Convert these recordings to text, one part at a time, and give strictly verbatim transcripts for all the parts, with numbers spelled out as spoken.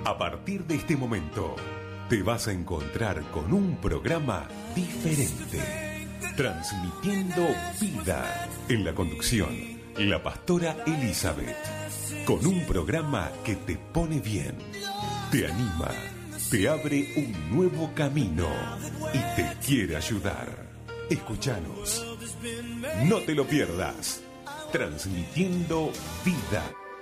A partir de este momento, te vas a encontrar con un programa diferente, transmitiendo vida. En la conducción, la pastora Elizabeth, con un programa que te pone bien, te anima, te abre un nuevo camino y te quiere ayudar. Escúchanos, no te lo pierdas, transmitiendo vida.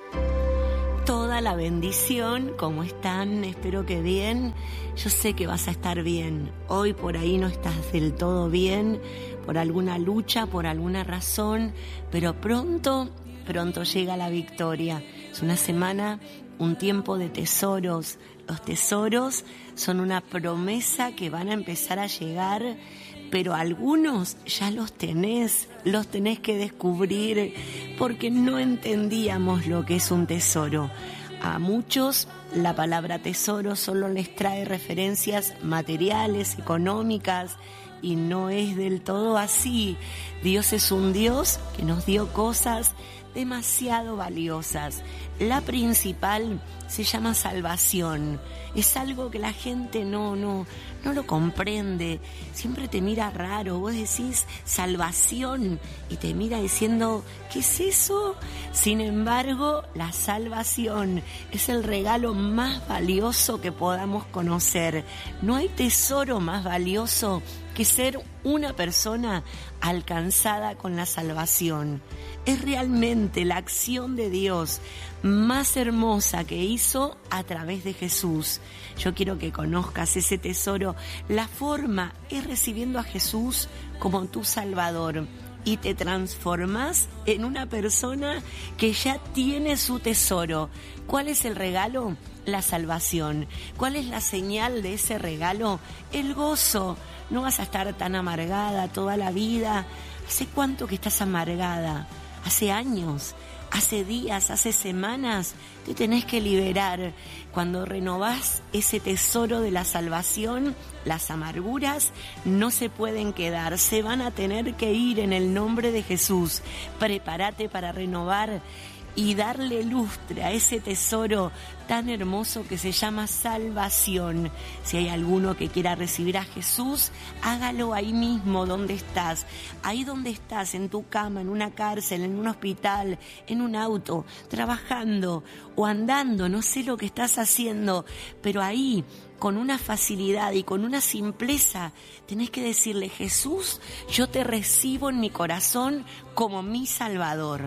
Toda la bendición, ¿cómo están? Espero que bien. Yo sé que vas a estar bien. Hoy por ahí no estás del todo bien, por alguna lucha, por alguna razón, pero pronto, pronto llega la victoria. Es una semana, un tiempo de tesoros. Los tesoros son una promesa que van a empezar a llegar, pero algunos ya los tenés, los tenés que descubrir, porque no entendíamos lo que es un tesoro. A muchos la palabra tesoro solo les trae referencias materiales, económicas, y no es del todo así. Dios es un Dios que nos dio cosas demasiado valiosas. La principal se llama salvación. Es algo que la gente no, no, no lo comprende. Siempre te mira raro. Vos decís salvación y te mira diciendo, ¿qué es eso? Sin embargo, la salvación es el regalo más valioso que podamos conocer. No hay tesoro más valioso que ser una persona alcanzada con la salvación. Es realmente la acción de Dios más hermosa que hizo a través de Jesús. Yo quiero que conozcas ese tesoro. La forma es recibiendo a Jesús como tu Salvador y te transformas en una persona que ya tiene su tesoro. ¿Cuál es el regalo? La salvación. ¿Cuál es la señal de ese regalo? El gozo. No vas a estar tan amargada toda la vida. ¿Hace cuánto que estás amargada? Hace años, hace días, hace semanas. Te tenés que liberar. Cuando renovás ese tesoro de la salvación, las amarguras no se pueden quedar, se van a tener que ir en el nombre de Jesús. Prepárate para renovar y darle lustre a ese tesoro tan hermoso que se llama salvación. Si hay alguno que quiera recibir a Jesús, hágalo ahí mismo donde estás. Ahí donde estás, en tu cama, en una cárcel, en un hospital, en un auto, trabajando o andando, no sé lo que estás haciendo, pero ahí, con una facilidad y con una simpleza, tenés que decirle, Jesús, yo te recibo en mi corazón como mi Salvador.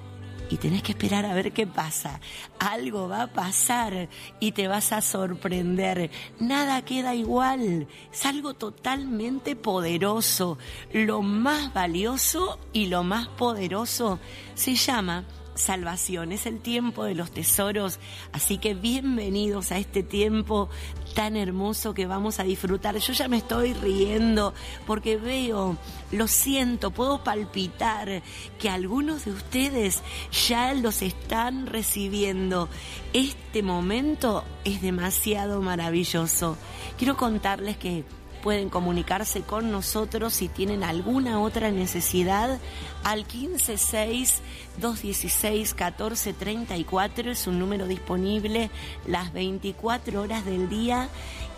Y tenés que esperar a ver qué pasa. Algo va a pasar y te vas a sorprender. Nada queda igual. Es algo totalmente poderoso. Lo más valioso y lo más poderoso se llama salvación. Es el tiempo de los tesoros. Así que bienvenidos a este tiempo tan hermoso que vamos a disfrutar. Yo ya me estoy riendo porque veo, lo siento, puedo palpitar que algunos de ustedes ya los están recibiendo. Este momento es demasiado maravilloso. Quiero contarles que pueden comunicarse con nosotros si tienen alguna otra necesidad al quince seis, dos dieciséis, catorce treinta y cuatro. Es un número disponible las veinticuatro horas del día.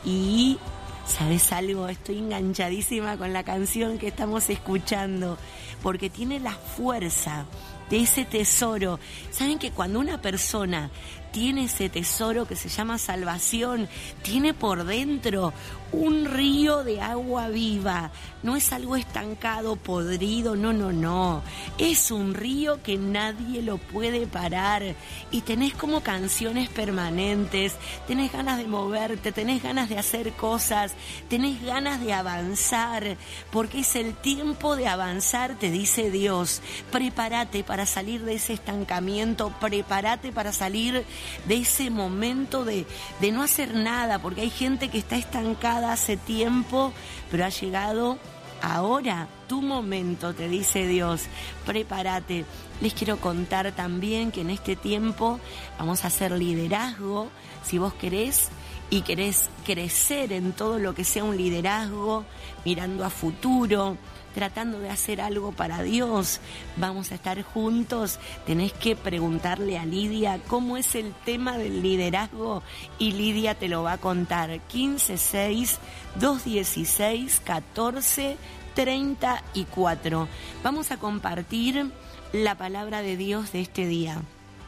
Y ¿sabes algo? Estoy enganchadísima con la canción que estamos escuchando porque tiene la fuerza de ese tesoro. ¿Saben que cuando una persona tiene ese tesoro que se llama salvación, tiene por dentro un río de agua viva? No es algo estancado, podrido, no, no, no. Es un río que nadie lo puede parar. Y tenés como canciones permanentes, tenés ganas de moverte, tenés ganas de hacer cosas, tenés ganas de avanzar, porque es el tiempo de avanzar, te dice Dios. Prepárate para salir de ese estancamiento, prepárate para salir de ese momento de, de no hacer nada, porque hay gente que está estancada hace tiempo, pero ha llegado ahora tu momento, te dice Dios. Prepárate. Les quiero contar también que en este tiempo vamos a hacer liderazgo. Si vos querés y querés crecer en todo lo que sea un liderazgo, mirando a futuro, tratando de hacer algo para Dios, vamos a estar juntos. Tenés que preguntarle a Lidia cómo es el tema del liderazgo y Lidia te lo va a contar. quince seis, dos dieciséis, catorce treinta y cuatro. Vamos a compartir la palabra de Dios de este día.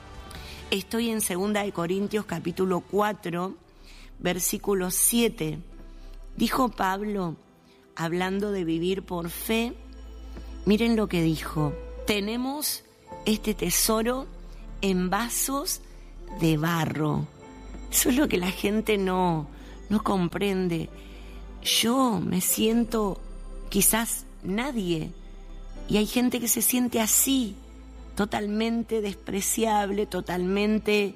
Estoy en segunda de Corintios capítulo cuatro, versículo siete. Dijo Pablo, hablando de vivir por fe, miren lo que dijo: tenemos este tesoro en vasos de barro. Eso es lo que la gente no, no comprende. Yo me siento quizás nadie, y hay gente que se siente así, totalmente despreciable, totalmente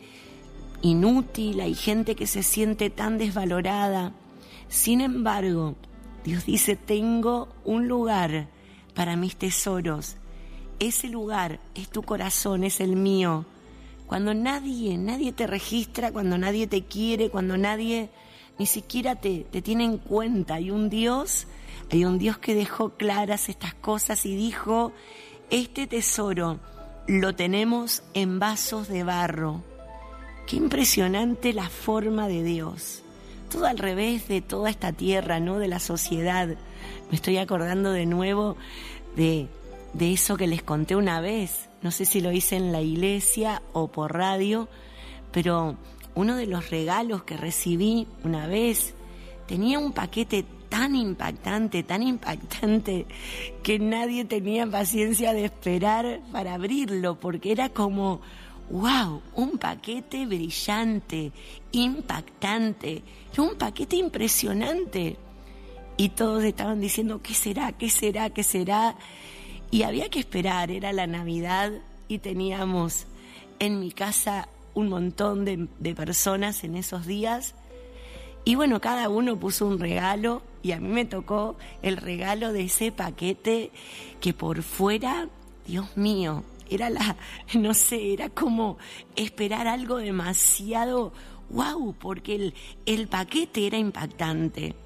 inútil. Hay gente que se siente tan desvalorada. Sin embargo, Dios dice, tengo un lugar para mis tesoros. Ese lugar es tu corazón, es el mío. Cuando nadie, nadie te registra, cuando nadie te quiere, cuando nadie ni siquiera te, te tiene en cuenta, hay un Dios, hay un Dios que dejó claras estas cosas y dijo, este tesoro lo tenemos en vasos de barro. Qué impresionante la forma de Dios. Todo al revés de toda esta tierra, ¿no? De la sociedad. Me estoy acordando de nuevo de, de eso que les conté una vez. No sé si lo hice en la iglesia o por radio, pero uno de los regalos que recibí una vez tenía un paquete tan impactante, tan impactante, que nadie tenía paciencia de esperar para abrirlo, porque era como, wow, un paquete brillante, impactante, era un paquete impresionante. Y todos estaban diciendo, ¿qué será? ¿Qué será? ¿Qué será? Y había que esperar, era la Navidad y teníamos en mi casa un montón de, de personas en esos días. Y bueno, cada uno puso un regalo y a mí me tocó el regalo de ese paquete que por fuera, Dios mío, era la, no sé, era como esperar algo demasiado wow, porque el, el paquete era impactante.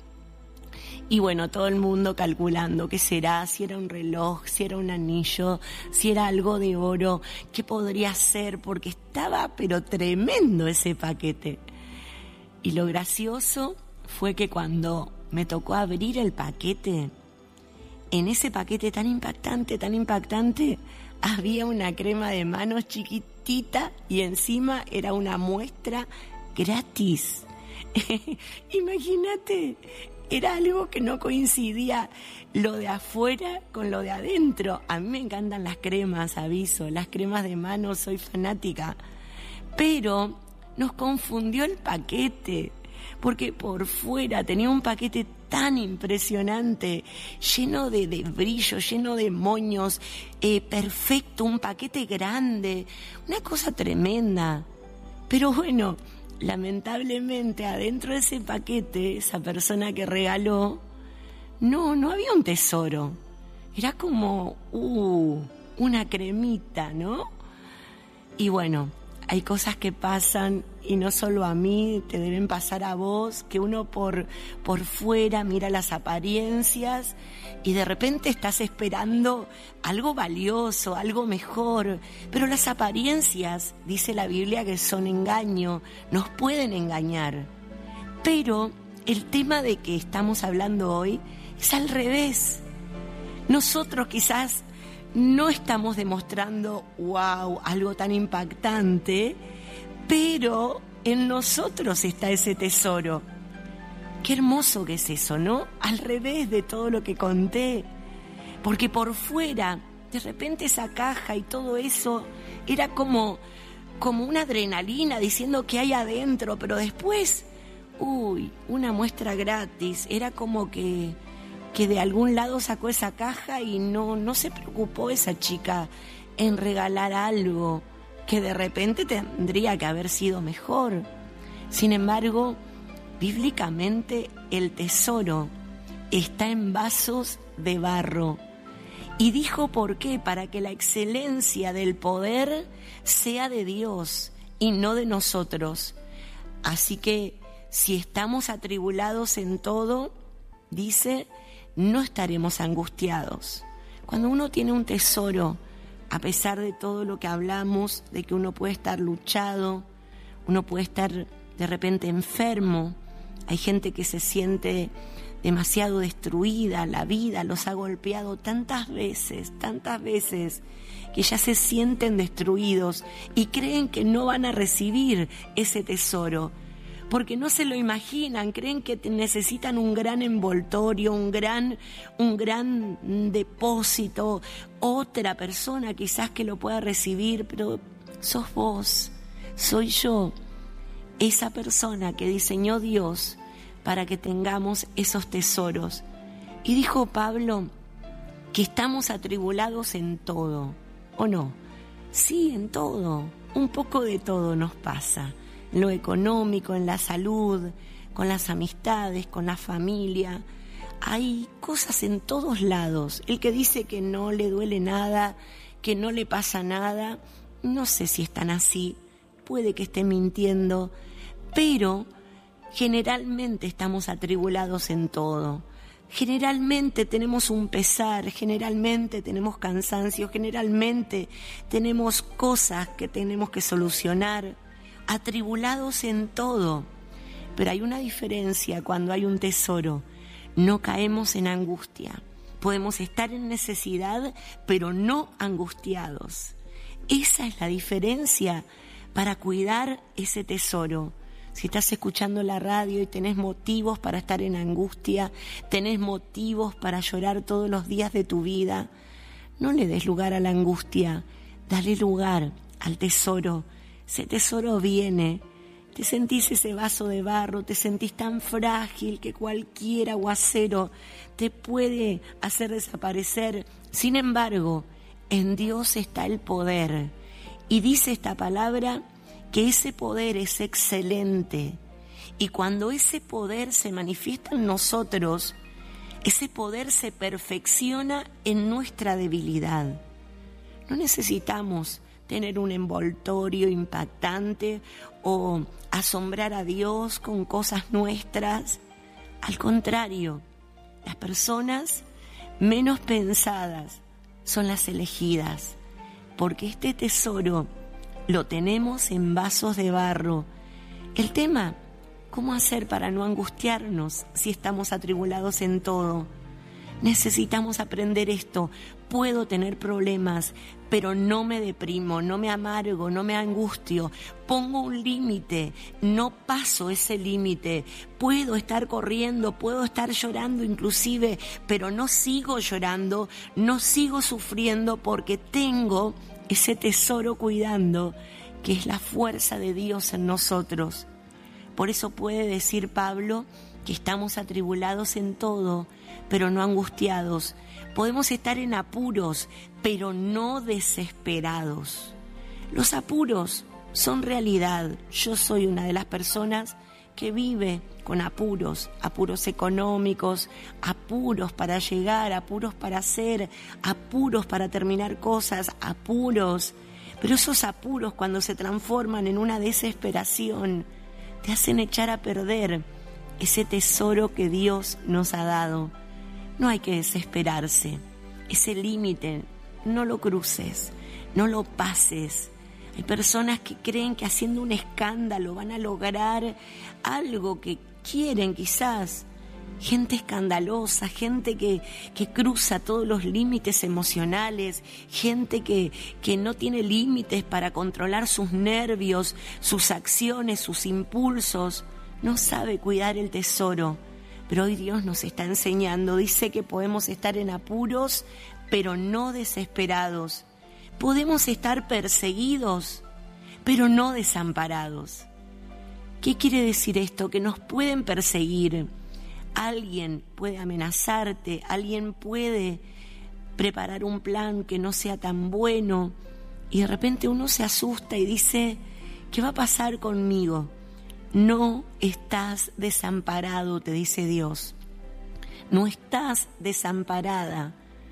Y bueno, todo el mundo calculando qué será, si era un reloj, si era un anillo, si era algo de oro, qué podría ser, porque estaba pero tremendo ese paquete. Y lo gracioso fue que cuando me tocó abrir el paquete, en ese paquete tan impactante, tan impactante, había una crema de manos chiquitita y encima era una muestra gratis. Imagínate, era algo que no coincidía lo de afuera con lo de adentro. A mí me encantan las cremas, aviso, las cremas de manos, soy fanática. Pero nos confundió el paquete, porque por fuera tenía un paquete tan impresionante, lleno de, de brillo, lleno de moños, eh, perfecto, un paquete grande, una cosa tremenda. Pero bueno, lamentablemente adentro de ese paquete, esa persona que regaló, no, no había un tesoro. Era como, uh, una cremita, ¿no? Y bueno, hay cosas que pasan, y no solo a mí, te deben pasar a vos, que uno por, por fuera mira las apariencias y de repente estás esperando algo valioso, algo mejor. Pero las apariencias, dice la Biblia, que son engaño, nos pueden engañar. Pero el tema de que estamos hablando hoy es al revés. Nosotros quizás no estamos demostrando, wow, algo tan impactante, pero en nosotros está ese tesoro. Qué hermoso que es eso, ¿no? Al revés de todo lo que conté. Porque por fuera, de repente esa caja y todo eso era como, como una adrenalina diciendo que hay adentro, pero después, uy, una muestra gratis. Era como que... que de algún lado sacó esa caja y no, no se preocupó esa chica en regalar algo que de repente tendría que haber sido mejor. Sin embargo, bíblicamente el tesoro está en vasos de barro. Y dijo por qué, para que la excelencia del poder sea de Dios y no de nosotros. Así que si estamos atribulados en todo, dice, no estaremos angustiados. Cuando uno tiene un tesoro, a pesar de todo lo que hablamos, de que uno puede estar luchado, uno puede estar de repente enfermo, hay gente que se siente demasiado destruida, la vida los ha golpeado tantas veces, tantas veces, que ya se sienten destruidos y creen que no van a recibir ese tesoro, porque no se lo imaginan, creen que necesitan un gran envoltorio, un gran, un gran depósito, otra persona quizás que lo pueda recibir, pero sos vos, soy yo, esa persona que diseñó Dios para que tengamos esos tesoros. Y dijo Pablo que estamos atribulados en todo, ¿o no? Sí, en todo, un poco de todo nos pasa. En lo económico, en la salud, con las amistades, con la familia. Hay cosas en todos lados. El que dice que no le duele nada, que no le pasa nada, no sé si están así, puede que esté mintiendo, pero generalmente estamos atribulados en todo. Generalmente tenemos un pesar, generalmente tenemos cansancio, generalmente tenemos cosas que tenemos que solucionar, atribulados en todo. Pero hay una diferencia cuando hay un tesoro. No caemos en angustia. Podemos estar en necesidad, pero no angustiados. Esa es la diferencia para cuidar ese tesoro. Si estás escuchando la radio y tenés motivos para estar en angustia, tenés motivos para llorar todos los días de tu vida, no le des lugar a la angustia, dale lugar al tesoro. Ese tesoro viene, te sentís ese vaso de barro, te sentís tan frágil que cualquier aguacero te puede hacer desaparecer. Sin embargo, en Dios está el poder. Y dice esta palabra que ese poder es excelente. Y cuando ese poder se manifiesta en nosotros, ese poder se perfecciona en nuestra debilidad. No necesitamos tener un envoltorio impactante o asombrar a Dios con cosas nuestras. Al contrario, las personas menos pensadas son las elegidas, porque este tesoro lo tenemos en vasos de barro. El tema, ¿cómo hacer para no angustiarnos si estamos atribulados en todo? Necesitamos aprender esto. Puedo tener problemas, pero no me deprimo, no me amargo, no me angustio. Pongo un límite, no paso ese límite. Puedo estar corriendo, puedo estar llorando inclusive, pero no sigo llorando, no sigo sufriendo porque tengo ese tesoro cuidando, que es la fuerza de Dios en nosotros. Por eso puede decir Pablo que estamos atribulados en todo, pero no angustiados. Podemos estar en apuros, pero no desesperados. Los apuros son realidad. Yo soy una de las personas que vive con apuros, apuros económicos, apuros para llegar, apuros para hacer, apuros para terminar cosas, apuros. Pero esos apuros, cuando se transforman en una desesperación, te hacen echar a perder ese tesoro que Dios nos ha dado. No hay que desesperarse. Ese límite no lo cruces, no lo pases. Hay personas que creen que haciendo un escándalo van a lograr algo que quieren quizás. Gente escandalosa, gente que, que cruza todos los límites emocionales, gente que, que no tiene límites para controlar sus nervios, sus acciones, sus impulsos. No sabe cuidar el tesoro. Pero hoy Dios nos está enseñando, dice que podemos estar en apuros, pero no desesperados. Podemos estar perseguidos, pero no desamparados. ¿Qué quiere decir esto? Que nos pueden perseguir. Alguien puede amenazarte, alguien puede preparar un plan que no sea tan bueno, y de repente uno se asusta y dice, ¿qué va a pasar conmigo? No estás desamparado, te dice Dios. No estás desamparada.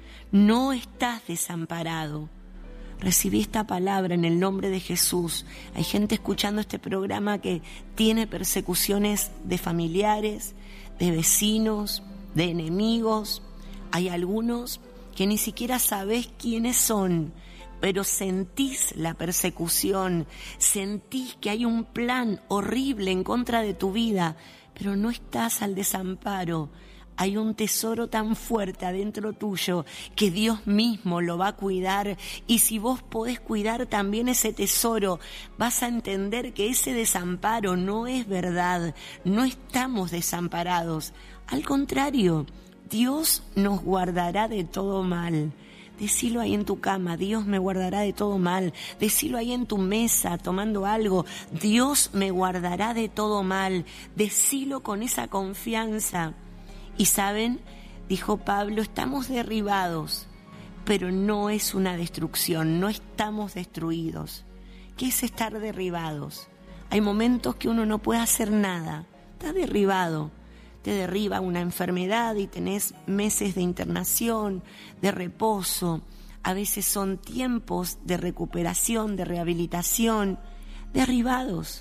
No estás desamparado. Recibí esta palabra en el nombre de Jesús. Hay gente escuchando este programa que tiene persecuciones de familiares, de vecinos, de enemigos. Hay algunos que ni siquiera sabés quiénes son, pero sentís la persecución, sentís que hay un plan horrible en contra de tu vida, pero no estás al desamparo. Hay un tesoro tan fuerte adentro tuyo que Dios mismo lo va a cuidar, y si vos podés cuidar también ese tesoro, vas a entender que ese desamparo no es verdad, no estamos desamparados. Al contrario, Dios nos guardará de todo mal. Decilo ahí en tu cama, Dios me guardará de todo mal. Decilo ahí en tu mesa, tomando algo, Dios me guardará de todo mal. Decilo con esa confianza. Y saben, dijo Pablo, estamos derribados, pero no es una destrucción, no estamos destruidos. ¿Qué es estar derribados? Hay momentos que uno no puede hacer nada, está derribado. Te derriba una enfermedad y tenés meses de internación, de reposo. A veces son tiempos de recuperación, de rehabilitación. Derribados.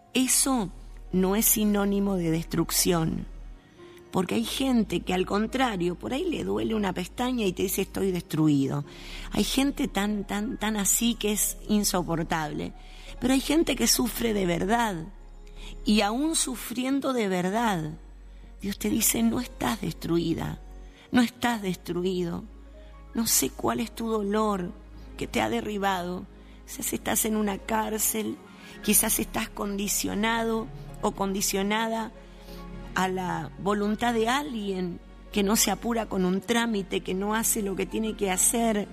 Eso no es sinónimo de destrucción. Porque hay gente que al contrario, por ahí le duele una pestaña y te dice estoy destruido. Hay gente tan, tan, tan así que es insoportable. Pero hay gente que sufre de verdad. Y aún sufriendo de verdad, Dios te dice no estás destruida, no estás destruido. No sé cuál es tu dolor que te ha derribado. Quizás estás en una cárcel, quizás estás condicionado o condicionada a la voluntad de alguien que no se apura con un trámite, que no hace lo que tiene que hacer.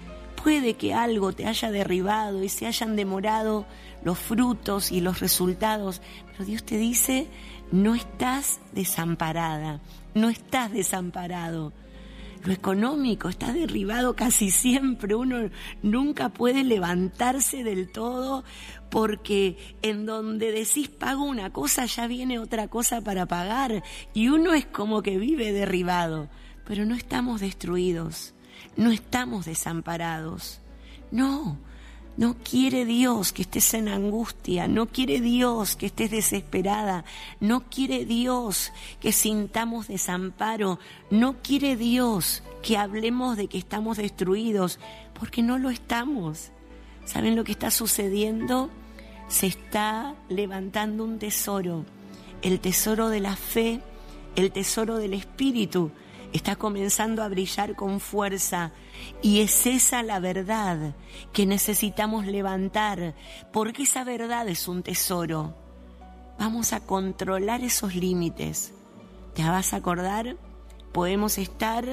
Puede que algo te haya derribado y se hayan demorado los frutos y los resultados, pero Dios te dice, no estás desamparada, no estás desamparado. Lo económico está derribado casi siempre, uno nunca puede levantarse del todo porque en donde decís pago una cosa ya viene otra cosa para pagar y uno es como que vive derribado, pero no estamos destruidos, no estamos desamparados, no. No quiere Dios que estés en angustia, no quiere Dios que estés desesperada, no quiere Dios que sintamos desamparo, no quiere Dios que hablemos de que estamos destruidos, porque no lo estamos. ¿Saben lo que está sucediendo? Se está levantando un tesoro, el tesoro de la fe, el tesoro del Espíritu, está comenzando a brillar con fuerza. Y es esa la verdad que necesitamos levantar, porque esa verdad es un tesoro. Vamos a controlar esos límites. ¿Te vas a acordar? Podemos estar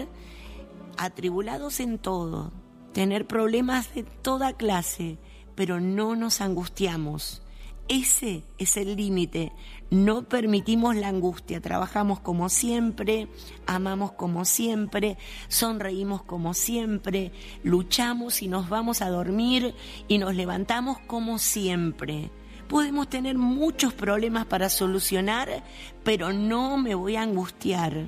atribulados en todo, tener problemas de toda clase, pero no nos angustiamos. Ese es el límite. No permitimos la angustia. Trabajamos como siempre, amamos como siempre, sonreímos como siempre, luchamos y nos vamos a dormir y nos levantamos como siempre. Podemos tener muchos problemas para solucionar, pero no me voy a angustiar.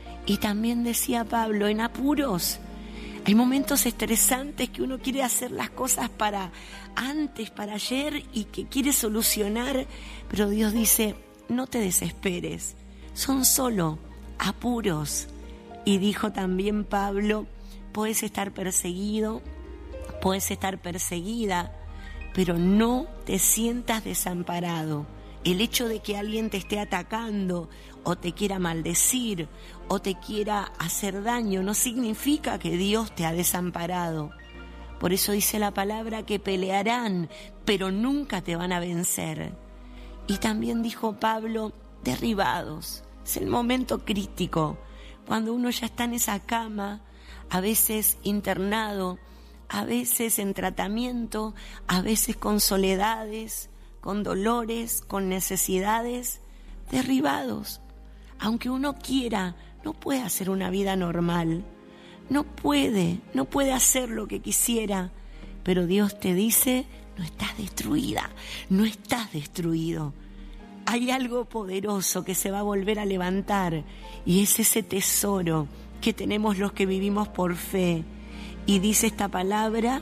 Y también decía Pablo, en apuros. Hay momentos estresantes que uno quiere hacer las cosas para antes, para ayer y que quiere solucionar, pero Dios dice, no te desesperes, son solo apuros. Y dijo también Pablo, puedes estar perseguido, puedes estar perseguida, pero no te sientas desamparado. El hecho de que alguien te esté atacando o te quiera maldecir o te quiera hacer daño no significa que Dios te ha desamparado. Por eso dice la palabra que pelearán, pero nunca te van a vencer. Y también dijo Pablo, derribados. Es el momento crítico, cuando uno ya está en esa cama, a veces internado, a veces en tratamiento, a veces con soledades, con dolores, con necesidades, derribados. Aunque uno quiera, no puede hacer una vida normal. No puede, no puede hacer lo que quisiera. Pero Dios te dice, no estás destruida, no estás destruido. Hay algo poderoso que se va a volver a levantar y es ese tesoro que tenemos los que vivimos por fe. Y dice esta palabra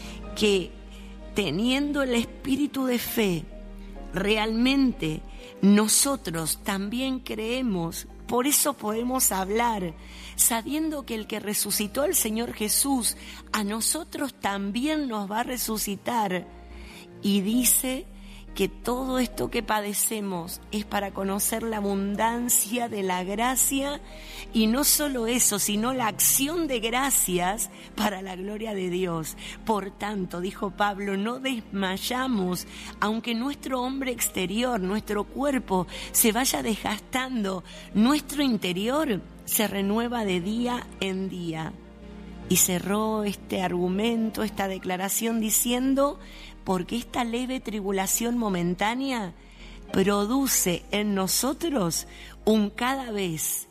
que teniendo el espíritu de fe, realmente nosotros también creemos Por eso podemos hablar, sabiendo que el que resucitó al Señor Jesús, a nosotros también nos va a resucitar. Y dice que todo esto que padecemos es para conocer la abundancia de la gracia, y no solo eso, sino la acción de gracias para la gloria de Dios. Por tanto, dijo Pablo, no desmayamos, aunque nuestro hombre exterior, nuestro cuerpo, se vaya desgastando, nuestro interior se renueva de día en día. Y cerró este argumento, esta declaración diciendo: porque esta leve tribulación momentánea produce en nosotros un cada vez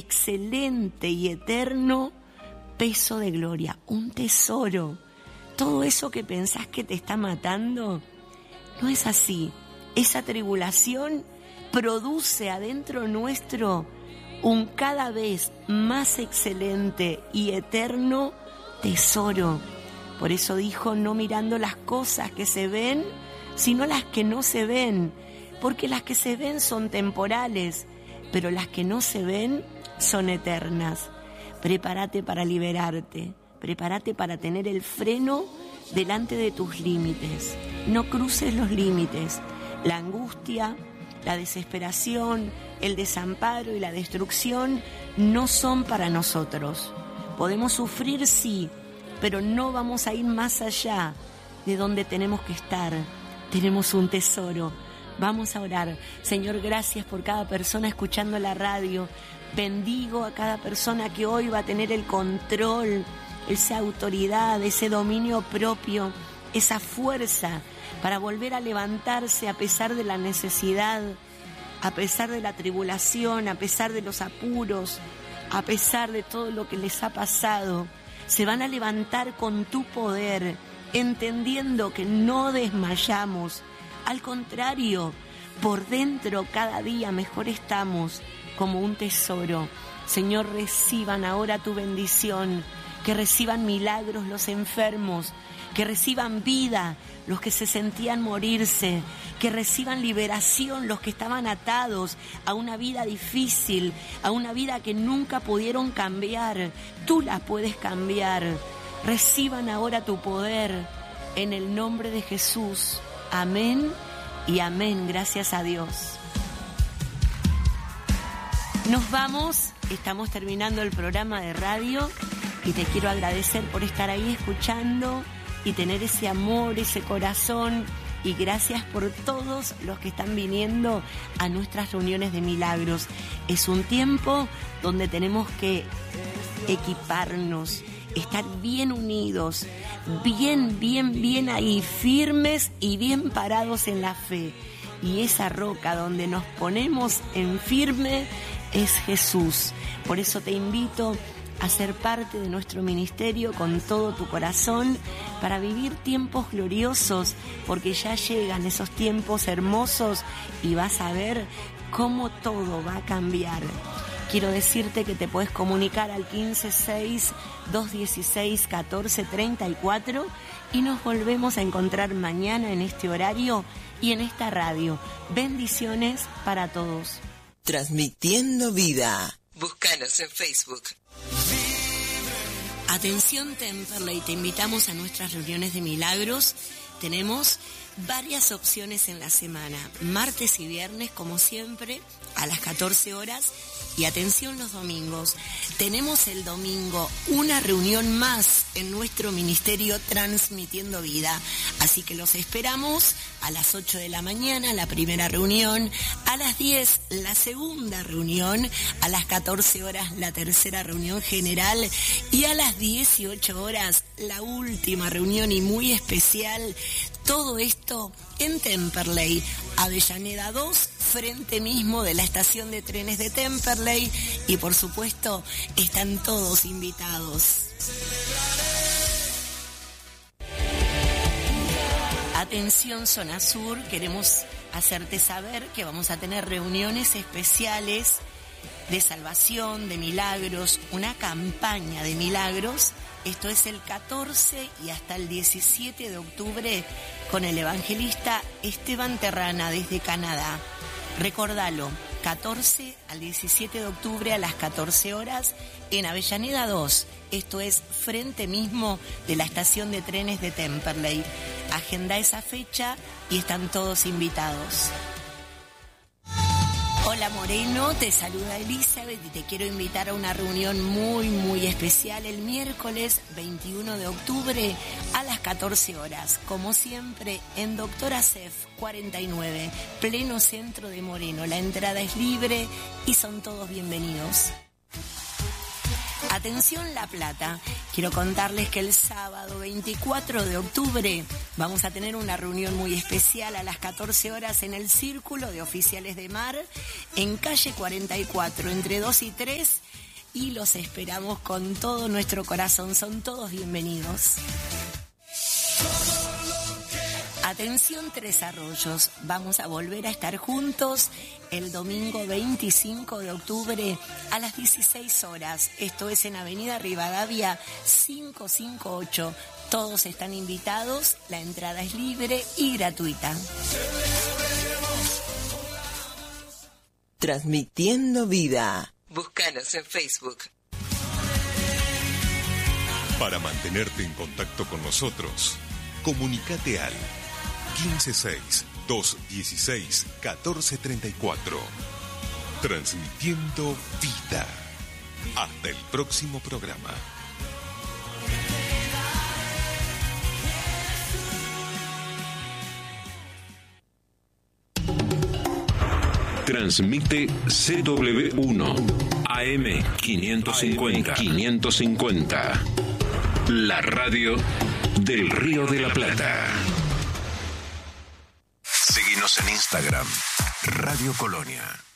excelente y eterno peso de gloria, un tesoro. Todo eso que pensás que te está matando, no es así. Esa tribulación produce adentro nuestro un cada vez más excelente y eterno tesoro. Por eso dijo, no mirando las cosas que se ven, sino las que no se ven, porque las que se ven son temporales, pero las que no se ven son eternas. Prepárate para liberarte, prepárate para tener el freno delante de tus límites. No cruces los límites. La angustia, la desesperación, el desamparo y la destrucción no son para nosotros. Podemos sufrir, sí, pero no vamos a ir más allá de donde tenemos que estar. Tenemos un tesoro. Vamos a orar. Señor, gracias por cada persona escuchando la radio. Bendigo a cada persona que hoy va a tener el control, esa autoridad, ese dominio propio, esa fuerza para volver a levantarse a pesar de la necesidad, a pesar de la tribulación, a pesar de los apuros, a pesar de todo lo que les ha pasado. Se van a levantar con tu poder, entendiendo que no desmayamos. Al contrario, por dentro cada día mejor estamos, como un tesoro. Señor, reciban ahora tu bendición, que reciban milagros los enfermos, que reciban vida los que se sentían morirse, que reciban liberación los que estaban atados a una vida difícil, a una vida que nunca pudieron cambiar. Tú la puedes cambiar. Reciban ahora tu poder en el nombre de Jesús. Amén y amén. Gracias a Dios. Nos vamos, estamos terminando el programa de radio y te quiero agradecer por estar ahí escuchando y tener ese amor, ese corazón, y gracias por todos los que están viniendo a nuestras reuniones de milagros. Es un tiempo donde tenemos que equiparnos, estar bien unidos, bien, bien, bien ahí, firmes y bien parados en la fe. Y esa roca donde nos ponemos en firme es Jesús. Por eso te invito a ser parte de nuestro ministerio con todo tu corazón para vivir tiempos gloriosos, porque ya llegan esos tiempos hermosos y vas a ver cómo todo va a cambiar. Quiero decirte que te puedes comunicar al quince seis, dos dieciséis, catorce treinta y cuatro y nos volvemos a encontrar mañana en este horario y en esta radio. Bendiciones para todos. Transmitiendo vida. Búscanos en Facebook. Atención Temperley, te invitamos a nuestras reuniones de milagros. Tenemos varias opciones en la semana, martes y viernes como siempre a las catorce horas, y atención los domingos. Tenemos el domingo una reunión más en nuestro ministerio Transmitiendo Vida, así que los esperamos a las ocho de la mañana la primera reunión, a las diez la segunda reunión, a las catorce horas la tercera reunión general y a las dieciocho horas la última reunión y muy especial. Todo esto en Temperley, Avellaneda dos, frente mismo de la estación de trenes de Temperley, y por supuesto están todos invitados. Atención Zona Sur, queremos hacerte saber que vamos a tener reuniones especiales de salvación, de milagros, una campaña de milagros. Esto es el catorce y hasta el diecisiete de octubre con el evangelista Esteban Terrana desde Canadá. Recordalo, catorce al diecisiete de octubre a las catorce horas en Avellaneda dos. Esto es frente mismo de la estación de trenes de Temperley. Agenda esa fecha y están todos invitados. Hola Moreno, te saluda Elizabeth y te quiero invitar a una reunión muy muy especial el miércoles veintiuno de octubre a las catorce horas, como siempre en Doctora Cef cuarenta y nueve, pleno centro de Moreno. La entrada es libre y son todos bienvenidos. Atención La Plata, quiero contarles que el sábado veinticuatro de octubre vamos a tener una reunión muy especial a las catorce horas en el Círculo de Oficiales de Mar, en calle cuarenta y cuatro, entre dos y tres, y los esperamos con todo nuestro corazón, son todos bienvenidos. Atención Tres Arroyos, vamos a volver a estar juntos el domingo veinticinco de octubre a las dieciséis horas. Esto es en Avenida Rivadavia quinientos cincuenta y ocho. Todos están invitados, la entrada es libre y gratuita. Transmitiendo vida. Búscanos en Facebook. Para mantenerte en contacto con nosotros, comunícate al quince seis, doscientos dieciséis, catorce treinta y cuatro. Transmitiendo vida. Hasta el próximo programa. Transmite C W uno A M quinientos cincuenta. quinientos cincuenta. La radio del Río de la Plata. Síguenos en Instagram, Radio Colonia.